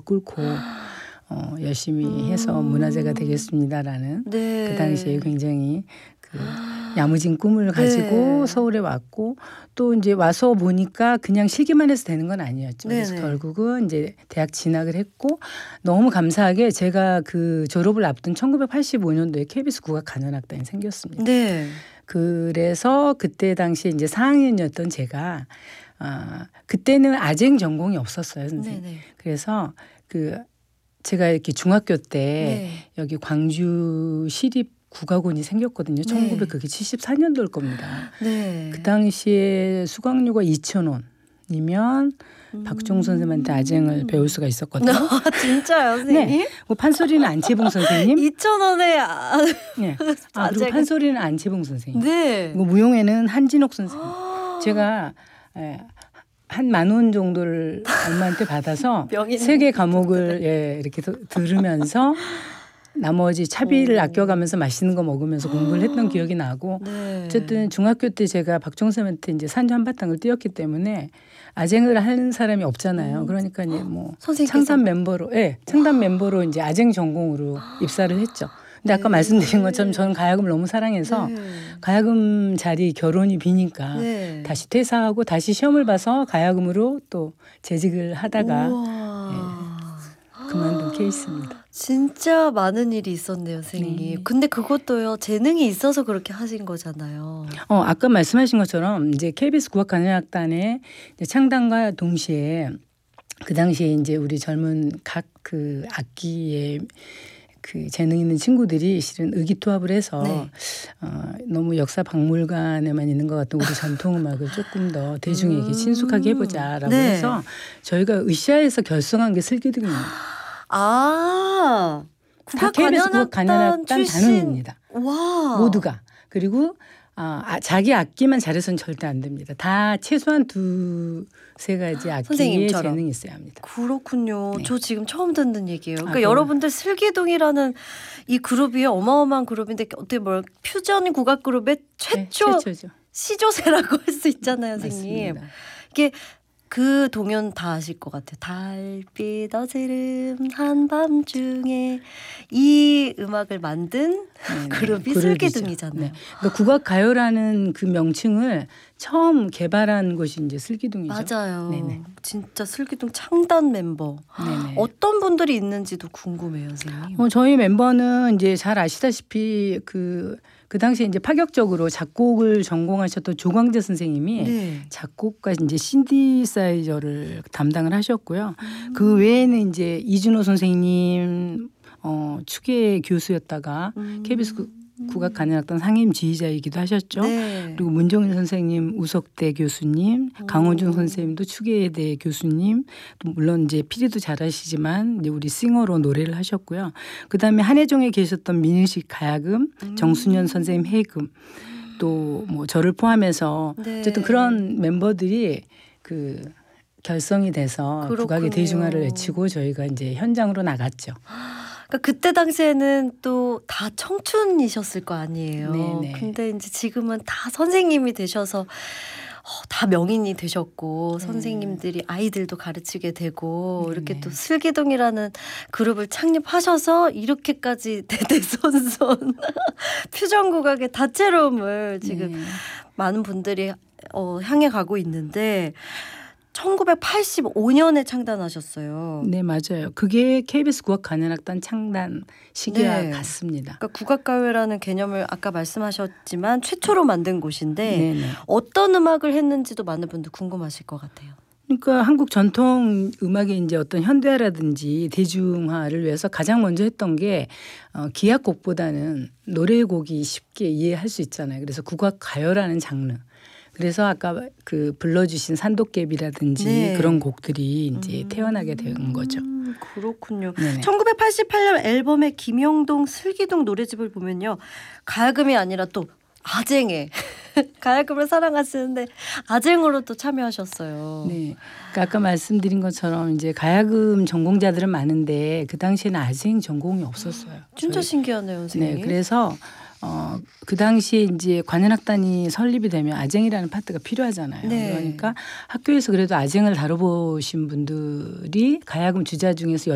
꿇고 열심히 해서 문화재가 되겠습니다라는 네. 그 당시에 굉장히 그 야무진 꿈을 가지고 네. 서울에 왔고 또 이제 와서 보니까 그냥 실기만 해서 되는 건 아니었죠. 그래서 네네. 결국은 이제 대학 진학을 했고 너무 감사하게 제가 그 졸업을 앞둔 1985년도에 KBS 국악간현악단이 생겼습니다. 네. 그래서 그때 당시에 이제 4학년이었던 제가 그때는 아쟁 전공이 없었어요, 선생님. 네네. 그래서 그 제가 이렇게 중학교 때 네. 여기 광주 시립 국악원이 생겼거든요. 네. 1974년도일 겁니다. 네. 그 당시에 수강료가 2,000원이면 박종 선생님한테 아쟁을 배울 수가 있었거든요. 진짜요, 선생님? 네. 뭐 판소리는 안채봉 선생님. 2,000원에 네. 그리고 아쟁은- 판소리는 안채봉 선생님. 네. 그리고 무용에는 한진옥 선생님. 제가 한 10,000원 정도를 엄마한테 받아서 명인 3개 과목을 이렇게 들으면서 나머지 차비를 아껴가면서 맛있는 거 먹으면서 공부를 했던 기억이 나고 네. 어쨌든 중학교 때 제가 박종 선생님한테 이제 산주 한바탕을 띄웠기 때문에 아쟁을 하는 사람이 없잖아요. 그러니까 이제 뭐 선생님께서? 창단 멤버로 창단 멤버로 이제 아쟁 전공으로 입사를 했죠. 근데 아까 말씀드린 것처럼 저는 가야금을 너무 사랑해서 네. 가야금 자리 결혼이 비니까 네. 다시 퇴사하고 다시 시험을 봐서 가야금으로 또 재직을 하다가 우와. 그만둔 케이스입니다. 진짜 많은 일이 있었네요, 선생님. 네. 근데 그것도요, 재능이 있어서 그렇게 하신 거잖아요. 아까 말씀하신 것처럼 이제 KBS 국악간현악단의 창단과 동시에 그 당시에 이제 우리 젊은 각 그 악기에 그 재능 있는 친구들이 실은 의기투합을 해서 네. 너무 역사 박물관에만 있는 것 같은 우리 전통음악을 조금 더 대중에게 친숙하게 해보자라고 네. 해서 저희가 으쌰에서 결성한 게 슬기둥입니다. 아, 다 KBS 국악간현악단 출신. 단원입니다. 와. 모두가. 그리고 자기 악기만 잘해서는 절대 안 됩니다. 다 최소한 2-3가지 악기에 선생님처럼. 재능이 있어야 합니다. 그렇군요. 네. 저 지금 처음 듣는 얘기예요. 그러니까 그래요? 여러분들 슬기둥이라는 이 그룹이 어마어마한 그룹인데 어떻게 퓨전 국악 그룹의 최초 최초죠. 시조세라고 할 수 있잖아요, 선생님. 맞습니다. 이게 그 동요 다 아실 것 같아요. 달빛 어지름 한밤중에 이 음악을 만든 네네. 그룹이 그룹이죠. 슬기둥이잖아요. 네. 그러니까 국악가요라는 그 명칭을 처음 개발한 곳이 이제 슬기둥이죠. 맞아요. 네네. 진짜 슬기둥 창단 멤버. 네네. 어떤 분들이 있는지도 궁금해요, 선생님. 저희 멤버는 이제 잘 아시다시피 그 당시에 이제 파격적으로 작곡을 전공하셨던 조광재 선생님이 네. 작곡과 이제 신디사이저를 담당을 하셨고요. 그 외에는 이제 이준호 선생님 추계 교수였다가 KBS 국악간현악단 상임 지휘자이기도 하셨죠. 네. 그리고 문종일 선생님, 우석대 교수님, 강호중 선생님도 추계대 교수님, 또 물론 이제 피리도 잘하시지만 이제 우리 싱어로 노래를 하셨고요. 그다음에 한혜종에 계셨던 민의식 가야금, 정순현 선생님 해금, 또 뭐 저를 포함해서 네. 어쨌든 그런 멤버들이 그 결성이 돼서 그렇군요. 국악의 대중화를 외치고 저희가 이제 현장으로 나갔죠. 그러니까 그때 당시에는 또 다 청춘이셨을 거 아니에요. 네네. 근데 이제 지금은 다 선생님이 되셔서 다 명인이 되셨고 선생님들이 아이들도 가르치게 되고 네네. 이렇게 또 슬기둥이라는 그룹을 창립하셔서 이렇게까지 대대손손 퓨전 국악의 다채로움을 지금 네. 많은 분들이 향해 가고 있는데 1985년에 창단하셨어요. 네, 맞아요. 그게 KBS 국악간현악단 창단 시기와 네. 같습니다. 그러니까 국악가요라는 개념을 아까 말씀하셨지만 최초로 만든 곳인데 네네. 어떤 음악을 했는지도 많은 분들 궁금하실 것 같아요. 그러니까 한국 전통 음악의 이제 어떤 현대화라든지 대중화를 위해서 가장 먼저 했던 게 기악곡보다는 노래곡이 쉽게 이해할 수 있잖아요. 그래서 국악가요라는 장르. 그래서 아까 그 불러주신 산도깨비라든지 네. 그런 곡들이 이제 태어나게 된 거죠. 그렇군요. 네네. 1988년 앨범의 김영동 슬기둥 노래집을 보면요. 가야금이 아니라 또 아쟁에 가야금을 사랑하시는데 아쟁으로 또 참여하셨어요. 네. 그러니까 아까 말씀드린 것처럼 이제 가야금 전공자들은 많은데 그 당시에는 아쟁 전공이 없었어요. 진짜 신기하네요, 선생님. 네. 그래서 그 당시에 이제 관현악단이 설립이 되면 아쟁이라는 파트가 필요하잖아요. 네. 그러니까 학교에서 그래도 아쟁을 다뤄보신 분들이 가야금 주자 중에서